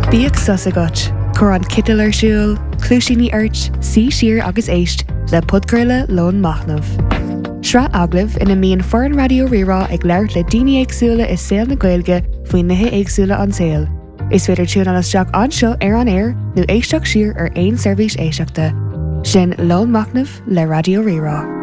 Bíag sasagat, chur an cital ar siúl, clúisíní airt, sí siar agus éist le podcurla lón machnamh. Sra aglah ina míon foran radio rirá ag leirt le daoine éagsúla is saoil na Gaeilge faoin nithe éagsúla an saoil. Is féidir tún an isteach anseo ar an air nó éisteach siar ar aon seirbhís éisteachta. Sin lón machnamh le radio rirá.